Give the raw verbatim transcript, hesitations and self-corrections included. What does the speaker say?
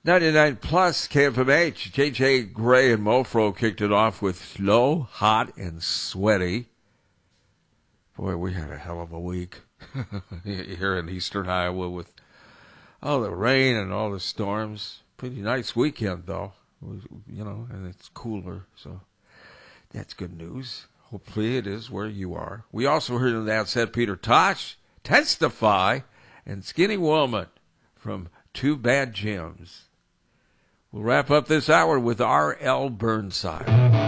ninety-nine plus K F M H. J J Gray and Mofro kicked it off with Slow, Hot, and Sweaty. Boy, we had a hell of a week here in eastern Iowa with all the rain and all the storms. Pretty nice weekend, though. You know, and it's cooler, so that's good news. Hopefully it is where you are. We also heard in that set Peter Tosh, Testify, and Skinny Woman from Two Bad Gems. We'll wrap up this hour with R L Burnside.